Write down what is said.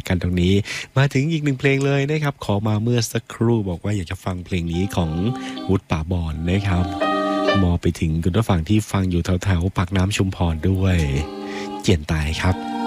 กันตรงนี้มาถึงอีกหนึ่งเพลงเลยนะครับขอมาเมื่อสักครู่บอกว่าอยากจะฟังเพลงนี้ของวุฒิป่าบอนนะครับมองไปถึงคุณผู้ฟังที่ฟังอยู่แถวๆปากน้ำชุมพรด้วยเจียนตายครับ